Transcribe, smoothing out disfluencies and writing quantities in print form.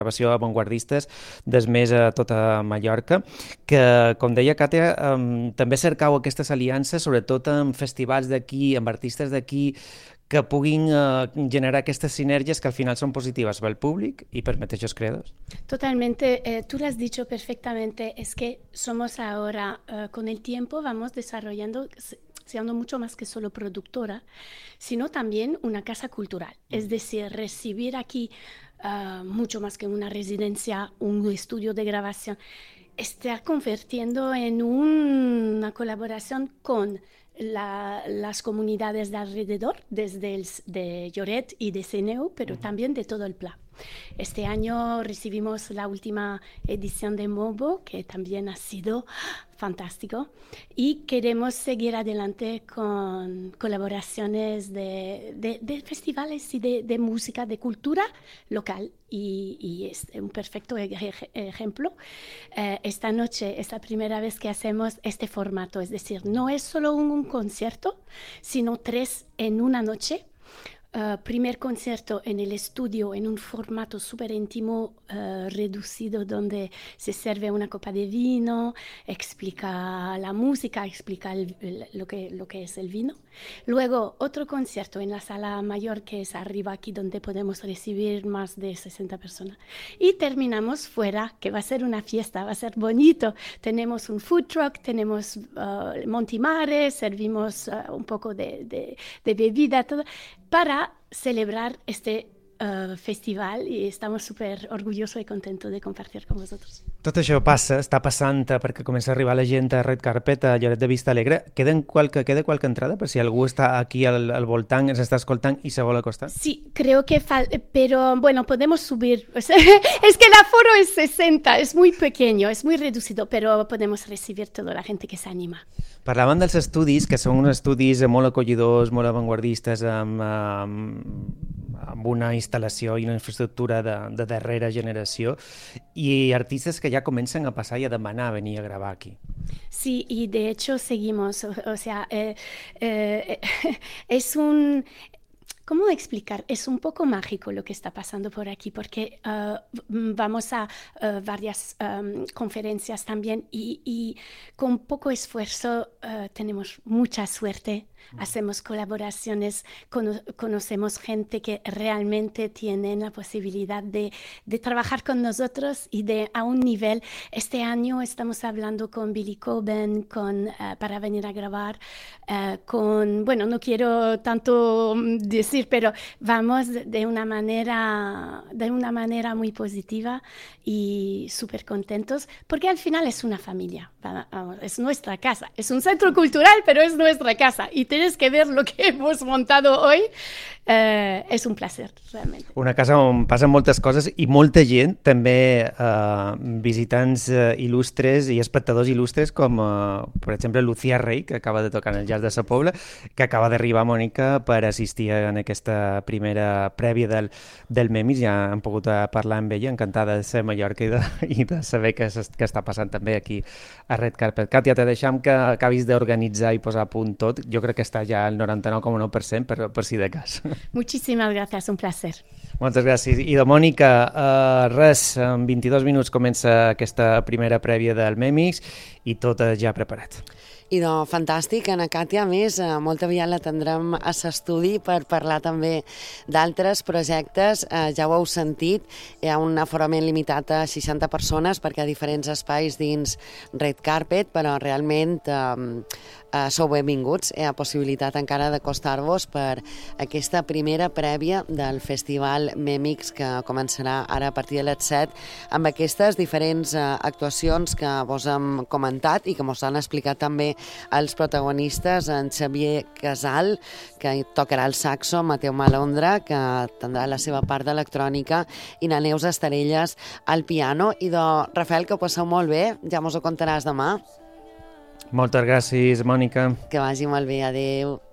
gravació avantguardistes des més a tota Mallorca, que, com deia Càtia, també cercau aquestes aliances, sobretot amb festivals d'aquí, amb artistes d'aquí, que puguin generar aquestes sinergies que al final son positivas para el público y per mateixos creadors. Totalmente, tú lo has dicho perfectamente, es que somos ahora, con el tiempo vamos desarrollando, siendo mucho más que solo productora, sino también una casa cultural, es decir, recibir aquí mucho más que una residencia, un estudio de grabación, está convirtiendo en una colaboración con las comunidades de alrededor, desde de Lloret y de Seneu, pero también de todo el Pla. Este año recibimos la última edición de Mobo, que también ha sido fantástico, y queremos seguir adelante con colaboraciones de festivales y de música, de cultura local, y es un perfecto ejemplo. Esta noche es la primera vez que hacemos este formato, es decir, no es solo un concierto, sino 3 en una noche. Primer concierto en el estudio en un formato súper íntimo, reducido, donde se sirve una copa de vino, explica la música, explica lo que es el vino. Luego otro concierto en la sala mayor, que es arriba aquí, donde podemos recibir más de 60 personas. Y terminamos fuera, que va a ser una fiesta, va a ser bonito. Tenemos un food truck, tenemos Montimares, servimos un poco de bebida, todo, para celebrar este festival, i estamos súper orgullosos i contents de compartir con vosotros. Tot això està passant perquè comença a arribar la gent a Red Carpet, a Lloret de Vistalegre. Queda qualque entrada per si algú està aquí al voltant, ens està escoltant i se vol acostar? Sí, creo que pero bueno, podemos subir. Es que el aforo es 60, es muy pequeño, es muy reducido, pero podemos recibir toda la gente que se anima. Parlaven dels estudis, que són uns estudis molt acollidors, molt avantguardistes, amb una instal·lació i una infraestructura de darrera generació, i artistes que ja comencen a passar i a demanar a venir a gravar aquí. Sí, y de hecho seguimos, o sea, es un... ¿Cómo explicar? Es un poco mágico lo que está pasando por aquí, porque vamos a varias conferencias también y con poco esfuerzo tenemos mucha suerte. Hacemos colaboraciones, conocemos gente que realmente tienen la posibilidad de trabajar con nosotros y a un nivel. Este año estamos hablando con Billy Coben para venir a grabar, bueno, no quiero tanto decir, pero vamos de una manera muy positiva y súper contentos, porque al final es una familia, es nuestra casa, es un centro cultural, pero es nuestra casa, y tienes que ver lo que hemos montado hoy. És un placer, realment. Una casa on passen moltes coses i molta gent, també visitants il·lustres i espectadors il·lustres, com per exemple Lucía Rey, que acaba de tocar en el Jazz de Sa Pobla, que acaba d'arribar, Mònica, per assistir en aquesta primera prèvia del Memis. Ja hem pogut parlar amb ella, encantada de ser a Mallorca i de saber què està passant també aquí a Red Carpet. Càtia, te deixem que acabis d'organitzar i posar a punt tot. Jo crec que està ja al 99,9% per si de cas. Muchísimas gracias, un placer. Moltes gràcies. I de Mònica, res, en 22 minuts comença aquesta primera prèvia del Memix i tot ja preparat. I doncs, fantàstic, Ana Càtia. A més, molt aviat la tindrem a l'estudi per parlar també d'altres projectes. Ja ho heu sentit, hi ha un aforament limitat a 60 persones perquè hi ha diferents espais dins Red Carpet, però realment sou benvinguts. Hi ha possibilitat encara d'acostar-vos per aquesta primera prèvia del Festival Memix, que començarà ara a partir de les 7, amb aquestes diferents actuacions que vos hem comentat i que mos han explicat també els protagonistes, en Xavier Casal, que tocarà el saxo, Mateu Malondra, que tindrà la seva part d'electrònica, i la Neus Estarelles al piano. I Rafael, que ho passeu molt bé, ja mos ho contaràs demà. Moltes gràcies, Mònica. Que vagi molt bé, adeu.